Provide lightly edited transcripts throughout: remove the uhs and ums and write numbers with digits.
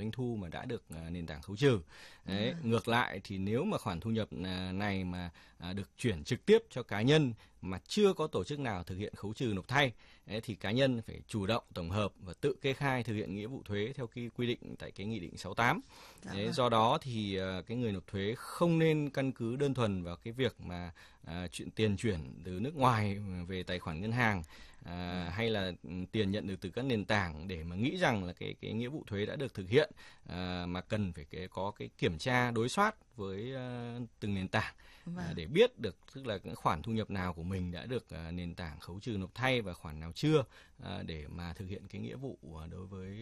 doanh thu mà đã được nền tảng khấu trừ. Đấy, ngược lại thì nếu mà khoản thu nhập này mà được chuyển trực tiếp cho cá nhân mà chưa có tổ chức nào thực hiện khấu trừ nộp thay, thì cá nhân phải chủ động tổng hợp và tự kê khai thực hiện nghĩa vụ thuế theo cái quy định tại cái Nghị định 68. Đấy, do đó thì cái người nộp thuế không nên căn cứ đơn thuần vào cái việc mà tiền chuyển từ nước ngoài về tài khoản ngân hàng hay là tiền nhận được từ các nền tảng để mà nghĩ rằng là cái nghĩa vụ thuế đã được thực hiện, mà cần phải có cái kiểm tra đối soát với từng nền tảng để biết được tức là cái khoản thu nhập nào của mình đã được nền tảng khấu trừ nộp thay và khoản nào chưa, để mà thực hiện cái nghĩa vụ đối với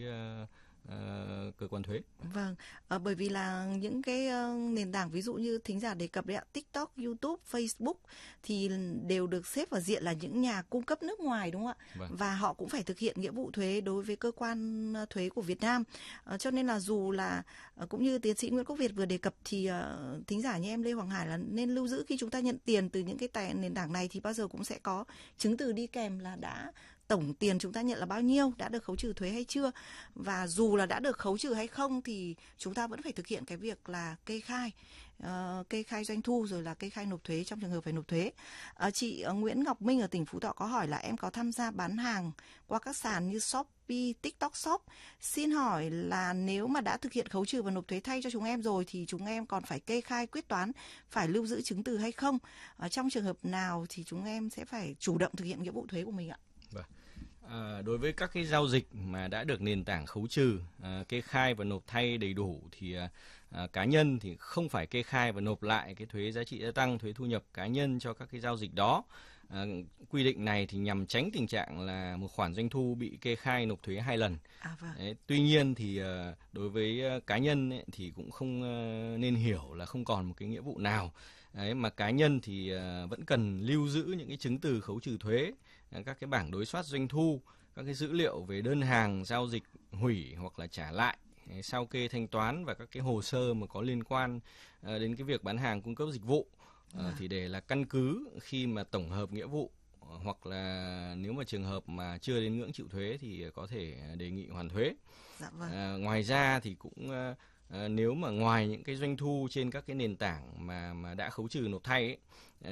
cơ quan thuế. Vâng, bởi vì là những cái nền tảng ví dụ như thính giả đề cập đấy ạ, TikTok, YouTube, Facebook thì đều được xếp vào diện là những nhà cung cấp nước ngoài, đúng không ạ? Vâng. Và họ cũng phải thực hiện nghĩa vụ thuế đối với cơ quan thuế của Việt Nam. Cho nên là dù là cũng như tiến sĩ Nguyễn Quốc Việt vừa đề cập thì thính giả như em Lê Hoàng Hải là nên lưu giữ khi chúng ta nhận tiền từ những cái nền tảng này thì bao giờ cũng sẽ có chứng từ đi kèm là đã tổng tiền chúng ta nhận là bao nhiêu, đã được khấu trừ thuế hay chưa. Và dù là đã được khấu trừ hay không thì chúng ta vẫn phải thực hiện cái việc là kê khai doanh thu rồi là kê khai nộp thuế trong trường hợp phải nộp thuế. Chị Nguyễn Ngọc Minh ở tỉnh Phú Thọ có hỏi là em có tham gia bán hàng qua các sàn như Shopee, TikTok Shop. Xin hỏi là nếu mà đã thực hiện khấu trừ và nộp thuế thay cho chúng em rồi thì chúng em còn phải kê khai quyết toán, phải lưu giữ chứng từ hay không? Trong trường hợp nào thì chúng em sẽ phải chủ động thực hiện nghĩa vụ thuế của mình ạ? Vâng. Đối với các cái giao dịch mà đã được nền tảng khấu trừ, kê khai và nộp thay đầy đủ thì cá nhân thì không phải kê khai và nộp lại cái thuế giá trị gia tăng, thuế thu nhập cá nhân cho các cái giao dịch đó. Quy định này thì nhằm tránh tình trạng là một khoản doanh thu bị kê khai nộp thuế 2 lần. Vâng. Đấy, tuy nhiên thì đối với cá nhân ấy, thì cũng không nên hiểu là không còn một cái nghĩa vụ nào. Đấy, mà cá nhân thì vẫn cần lưu giữ những cái chứng từ khấu trừ thuế, các cái bảng đối soát doanh thu, các cái dữ liệu về đơn hàng giao dịch hủy hoặc là trả lại, sao kê thanh toán và các cái hồ sơ mà có liên quan đến cái việc bán hàng cung cấp dịch vụ, thì để là căn cứ khi mà tổng hợp nghĩa vụ hoặc là nếu mà trường hợp mà chưa đến ngưỡng chịu thuế thì có thể đề nghị hoàn thuế. Dạ vâng. Ngoài ra thì cũng nếu mà ngoài những cái doanh thu trên các cái nền tảng mà đã khấu trừ nộp thay ấy,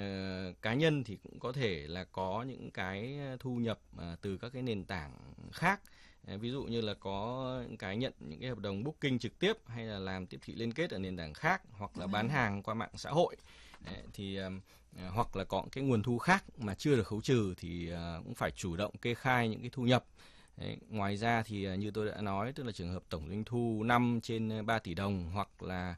cá nhân thì cũng có thể là có những cái thu nhập từ các cái nền tảng khác. Ví dụ như là có cái nhận những cái hợp đồng booking trực tiếp hay là làm tiếp thị liên kết ở nền tảng khác hoặc là bán hàng qua mạng xã hội. Thì hoặc là có cái nguồn thu khác mà chưa được khấu trừ thì cũng phải chủ động kê khai những cái thu nhập. Đấy, ngoài ra thì như tôi đã nói, tức là trường hợp tổng doanh thu năm trên 3 tỷ đồng hoặc là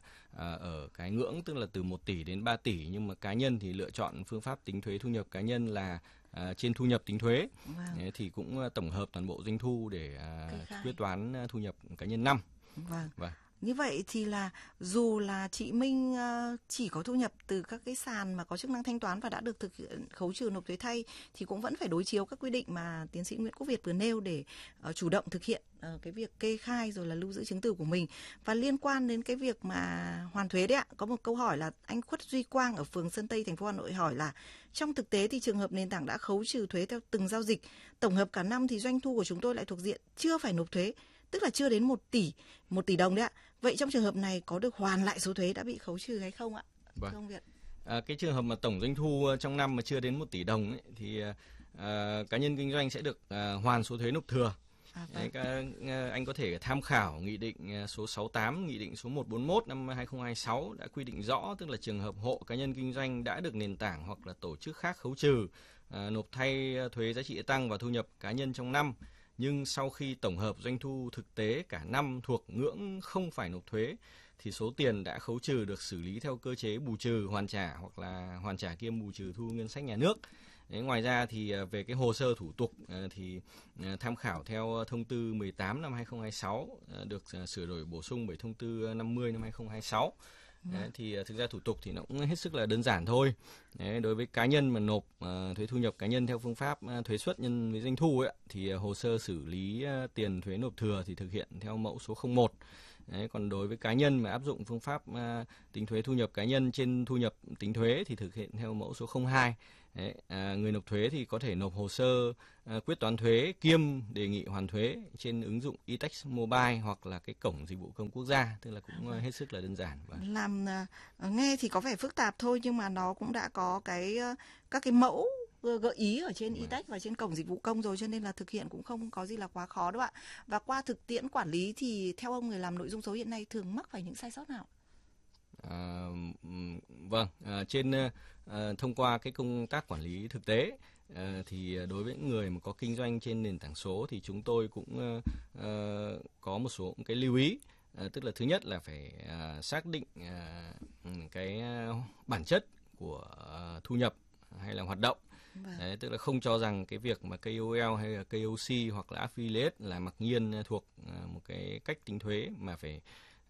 ở cái ngưỡng tức là từ 1 tỷ đến 3 tỷ, nhưng mà cá nhân thì lựa chọn phương pháp tính thuế thu nhập cá nhân là trên thu nhập tính thuế. Đấy, thì cũng tổng hợp toàn bộ doanh thu để quyết toán thu nhập cá nhân năm. Vâng. Như vậy thì là dù là chị Minh chỉ có thu nhập từ các cái sàn mà có chức năng thanh toán và đã được thực hiện khấu trừ nộp thuế thay thì cũng vẫn phải đối chiếu các quy định mà tiến sĩ Nguyễn Quốc Việt vừa nêu để chủ động thực hiện cái việc kê khai rồi là lưu giữ chứng từ của mình. Và liên quan đến cái việc mà hoàn thuế đấy ạ, có một câu hỏi là anh Khuất Duy Quang ở phường Sơn Tây, thành phố Hà Nội hỏi là trong thực tế thì trường hợp nền tảng đã khấu trừ thuế theo từng giao dịch, tổng hợp cả năm thì doanh thu của chúng tôi lại thuộc diện chưa phải nộp thuế, tức là chưa đến 1 tỷ đồng đấy ạ. Vậy trong trường hợp này có được hoàn lại số thuế đã bị khấu trừ hay không ạ? Vâng. Thưa ông Việt. Cái trường hợp mà tổng doanh thu trong năm mà chưa đến 1 tỷ đồng ấy, thì cá nhân kinh doanh sẽ được hoàn số thuế nộp thừa. Đấy, anh có thể tham khảo Nghị định số 68, Nghị định số 141 năm 2026 đã quy định rõ, tức là trường hợp hộ cá nhân kinh doanh đã được nền tảng hoặc là tổ chức khác khấu trừ nộp thay thuế giá trị gia tăng và thu nhập cá nhân trong năm, nhưng sau khi tổng hợp doanh thu thực tế cả năm thuộc ngưỡng không phải nộp thuế thì số tiền đã khấu trừ được xử lý theo cơ chế bù trừ hoàn trả hoặc là hoàn trả kiêm bù trừ thu ngân sách nhà nước. Đấy, ngoài ra thì về cái hồ sơ thủ tục thì tham khảo theo thông tư 18 năm 2026 được sửa đổi bổ sung bởi thông tư 50 năm 2026. Đấy, thì thực ra thủ tục thì nó cũng hết sức là đơn giản thôi. Đấy, đối với cá nhân mà nộp thuế thu nhập cá nhân theo phương pháp thuế suất nhân với doanh thu ấy, thì hồ sơ xử lý tiền thuế nộp thừa thì thực hiện theo mẫu số 01. Đấy, còn đối với cá nhân mà áp dụng phương pháp tính thuế thu nhập cá nhân trên thu nhập tính thuế thì thực hiện theo mẫu số 02. Đấy, người nộp thuế thì có thể nộp hồ sơ quyết toán thuế kiêm đề nghị hoàn thuế trên ứng dụng eTax Mobile hoặc là cái cổng dịch vụ công quốc gia, tức là cũng hết sức là đơn giản. Làm nghe thì có vẻ phức tạp thôi, nhưng mà nó cũng đã có các cái mẫu gợi ý ở trên eTax và trên cổng dịch vụ công rồi, cho nên là thực hiện cũng không có gì là quá khó đâu ạ. Và qua thực tiễn quản lý thì theo ông, người làm nội dung số hiện nay thường mắc phải những sai sót nào? Trên thông qua cái công tác quản lý thực tế thì đối với người mà có kinh doanh trên nền tảng số thì chúng tôi cũng có một số cái lưu ý. Tức là thứ nhất là phải xác định cái bản chất của thu nhập hay là hoạt động. Đấy, tức là không cho rằng cái việc mà KOL hay là KOC hoặc là affiliate là mặc nhiên thuộc một cái cách tính thuế, mà phải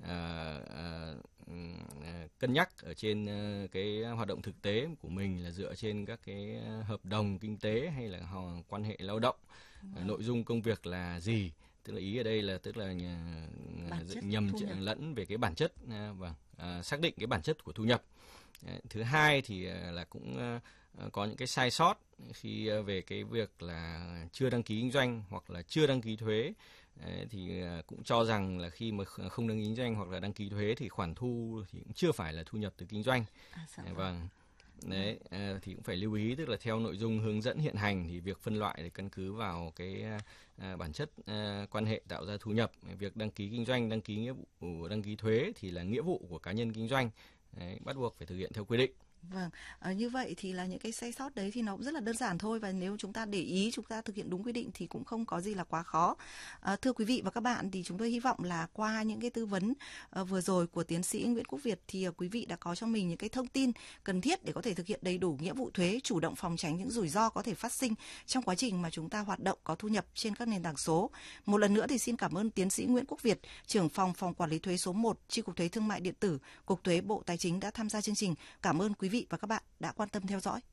cân nhắc ở trên cái hoạt động thực tế của mình là dựa trên các cái hợp đồng kinh tế hay là quan hệ lao động, nội dung công việc là gì. Tức là ý ở đây là tức là nhầm lẫn về cái bản chất và xác định cái bản chất của thu nhập. Thứ hai thì là cũng có những cái sai sót khi về cái việc là chưa đăng ký kinh doanh hoặc là chưa đăng ký thuế. Thì cũng cho rằng là khi mà không đăng ký kinh doanh hoặc là đăng ký thuế thì khoản thu thì cũng chưa phải là thu nhập từ kinh doanh. Đấy, thì cũng phải lưu ý, tức là theo nội dung hướng dẫn hiện hành thì việc phân loại để căn cứ vào cái bản chất quan hệ tạo ra thu nhập. Việc đăng ký kinh doanh, đăng ký nghĩa vụ đăng ký thuế thì là nghĩa vụ của cá nhân kinh doanh. Đấy, bắt buộc phải thực hiện theo quy định. Vâng, như vậy thì là những cái sai sót đấy thì nó cũng rất là đơn giản thôi, và nếu chúng ta để ý, chúng ta thực hiện đúng quy định thì cũng không có gì là quá khó. Thưa quý vị và các bạn, thì chúng tôi hy vọng là qua những cái tư vấn vừa rồi của tiến sĩ Nguyễn Quốc Việt thì quý vị đã có cho mình những cái thông tin cần thiết để có thể thực hiện đầy đủ nghĩa vụ thuế, chủ động phòng tránh những rủi ro có thể phát sinh trong quá trình mà chúng ta hoạt động có thu nhập trên các nền tảng số. Một lần nữa thì xin cảm ơn tiến sĩ Nguyễn Quốc Việt, trưởng phòng quản lý thuế số 1, Chi cục Thuế Thương mại điện tử, Cục Thuế Bộ Tài chính đã tham gia chương trình. Cảm ơn quý vị và các bạn đã quan tâm theo dõi.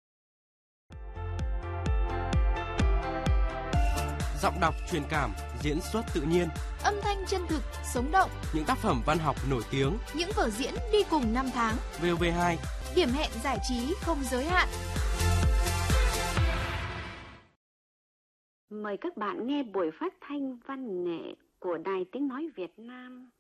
Giọng đọc truyền cảm, diễn xuất tự nhiên, âm thanh chân thực, sống động, những tác phẩm văn học nổi tiếng, những vở diễn đi cùng năm tháng. VOV2, điểm hẹn giải trí không giới hạn. Mời các bạn nghe buổi phát thanh văn nghệ của Đài Tiếng nói Việt Nam.